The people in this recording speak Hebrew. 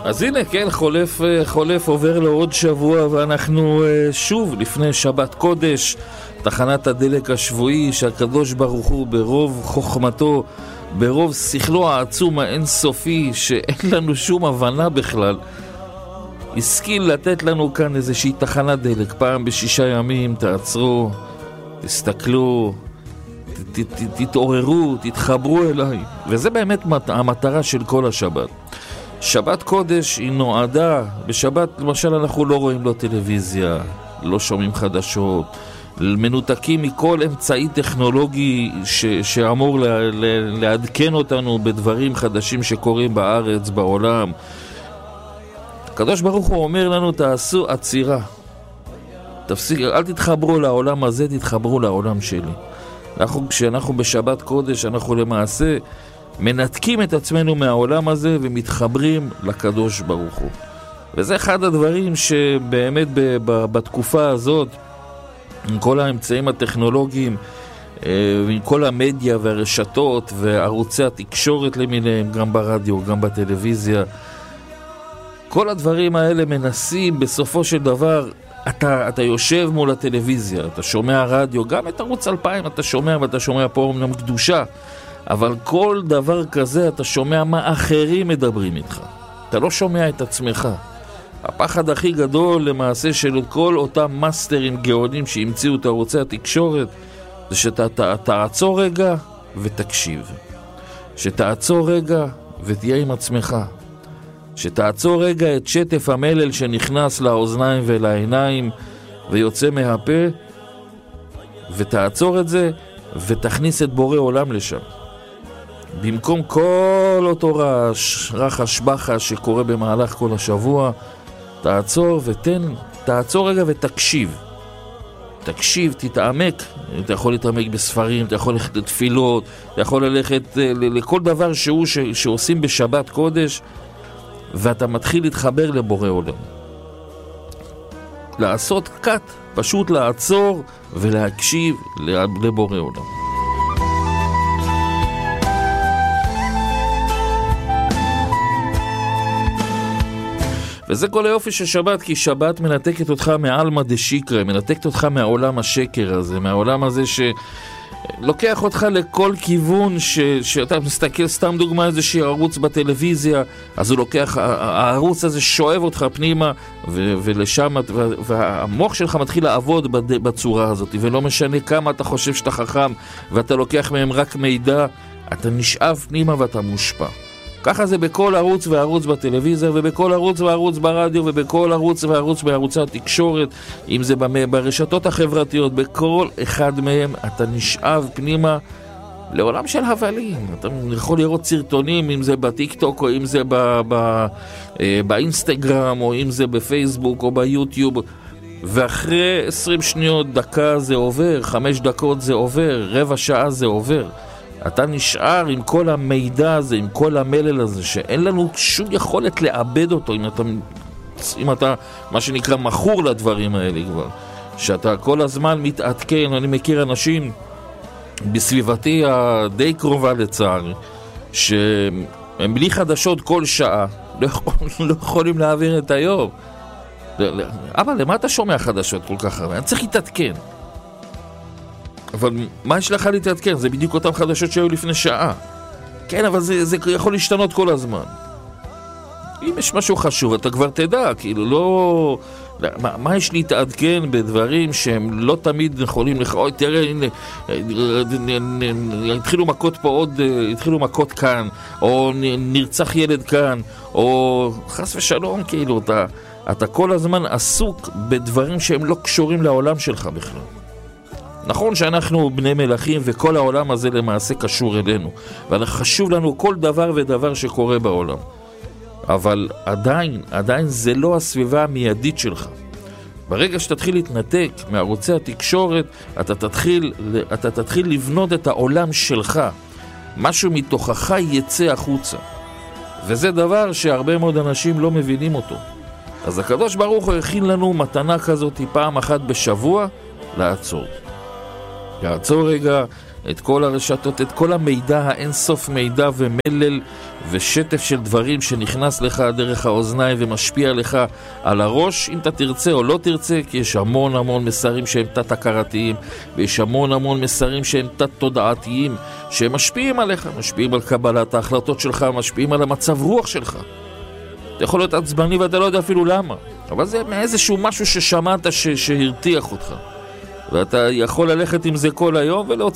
אז הנה, כן, חולף עובר לו עוד שבוע, ואנחנו שוב לפני שבת קודש, תחנת הדלק השבועי שהקדוש ברוך הוא ברוב חוכמתו, ברוב שכלו העצום האינסופי, שאין לנו שום הבנה בכלל, השכיל לתת לנו כאן איזושהי תחנת דלק. פעם ב6 ימים תעצרו, תסתכלו, תתעוררו, תתחברו אליי. וזה באמת המטרה של כל השבת. שבת קודש היא נועדה, בשבת למשל אנחנו לא רואים לא טלוויזיה, לא שומעים חדשות, מנותקים מכל אמצעי טכנולוגי שאמור לעדכן אותנו בדברים חדשים שקורים בארץ, בעולם. הקדוש ברוך הוא אומר לנו, תעשו עצירה, תפסיק, אל תתחברו לעולם הזה, תתחברו לעולם שלי. כשאנחנו בשבת קודש, אנחנו למעשה מנתקים את עצמנו מהעולם הזה ומתחברים לקדוש ברוך הוא. וזה אחד הדברים שבאמת בתקופה הזאת, עם כל האמצעים הטכנולוגיים, עם כל המדיה והרשתות וערוצי התקשורת למיניהם, גם ברדיו, גם בטלוויזיה, כל הדברים האלה מנסים בסופו של דבר, אתה יושב מול הטלוויזיה, אתה שומע רדיו, גם את ערוץ 2000 אתה שומע, ואתה שומע פה אומנם קדושה, אבל כל דבר כזה אתה שומע מה אחרים מדברים איתך, אתה לא שומע את עצמך. הפחד הכי גדול למעשה של כל אותם מאסטרים גאונים שהמציאו את ערוצי התקשורת, זה שאתה תעצור רגע ותקשיב, שתעצור רגע ותהיה עם עצמך, שתעצור רגע את שטף המלל שנכנס לאוזניים ולעיניים ויוצא מהפה, ותעצור את זה ותכניס את בורא עולם לשם. במקום כל אותו רחש בחש שקורה במהלך כל השבוע, תעצור רגע ותקשיב. תקשיב, תתעמק. אתה יכול להתעמק בספרים, אתה יכול ללכת לתפילות, אתה יכול ללכת לכל דבר שעושים בשבת קודש, ואתה מתחיל להתחבר לבורא עולם. לעשות קט, פשוט לעצור ולהקשיב לבורא עולם. וזה כל היופי של שבת, כי שבת מנתקת אותך מעלמא דשיקרא, מנתקת אותך מהעולם השקר הזה, מהעולם הזה שלוקח אותך לכל כיוון, שאתה מסתכל, סתם דוגמה, איזושהי ערוץ בטלוויזיה, אז הוא לוקח, הערוץ הזה שואב אותך פנימה, ולשם, והמוח שלך מתחיל לעבוד בצורה הזאת, ולא משנה כמה אתה חושב שאתה חכם, ואתה לוקח מהם רק מידע, אתה נשאב פנימה ואתה מושפע. ככה זה בכל ערוץ וערוץ בטלוויזיה, ובכל ערוץ וערוץ ברדיו, ובכל ערוץ וערוץ בערוצי התקשורת, אם זה ברשתות החברתיות, בכל אחד מהם אתה נשאב פנימה לעולם של הבלים. אתה יכול לראות סרטונים, אם זה בטיק-טוק, או אם זה באינסטגרם, או אם זה בפייסבוק, או ביוטיוב, ואחרי 20 שניות, דקה זה עובר, 5 דקות זה עובר, רבע שעה זה עובר. אתה נשאר עם כל המידע הזה, עם כל המלל הזה, שאין לנו שום יכולת לאבד אותו, אם אתה מה שנקרא מכור לדברים האלה כבר, שאתה כל הזמן מתעדכן. אני מכיר אנשים בסביבתי הדי קרובה לצערי, שהם בלי חדשות כל שעה, לא יכולים להעביר את היום. אבל למה אתה שומע חדשות כל כך הרבה? אני צריך להתעדכן. אבל מה יש לך להתעדכן? זה בדיוק אותם חדשות שהיו לפני שעה. כן, אבל זה יכול להשתנות כל הזמן. אם יש משהו חשוב, אתה כבר תדע, כאילו לא... מה יש להתעדכן בדברים שהם לא תמיד יכולים אוי, תראה, הנה, התחילו מכות פה עוד, התחילו מכות כאן, או נרצח ילד כאן, או חס ושלום, כאילו, אתה כל הזמן עסוק בדברים שהם לא קשורים לעולם שלך בכלל. נכון שאנחנו בני מלכים וכל העולם הזה למעשה קשור אלינו, וחשוב לנו כל דבר ודבר שקורה בעולם. אבל עדיין זה לא הסביבה המיידית שלך. ברגע שתתחיל להתנתק מערוצי התקשורת, אתה תתחיל לבנות את העולם שלך. משהו מתוכך יצא החוצה. וזה דבר שהרבה מאוד אנשים לא מבינים אותו. אז הקדוש ברוך הוא הכין לנו מתנה כזאת פעם אחת בשבוע, לעצור רגע, את כל הרשתות, את כל המידע, האינסוף מידע ומלל ושטף של דברים שנכנס לך דרך האוזניים ומשפיע לך על הראש, אם אתה תרצה או לא תרצה, כי יש המון המון מסרים שהם תת-הכרתיים, ויש המון המון מסרים שהם תת-תודעתיים, שהם משפיעים עליך, משפיעים על קבלת ההחלטות שלך, משפיעים על המצב רוח שלך. אתה יכול להיות עצבני ואתה לא יודע אפילו למה, אבל זה מאיזשהו משהו ששמעת שהרתיח אותך. ואתה יכול ללכת עם זה כל היום ולהוציא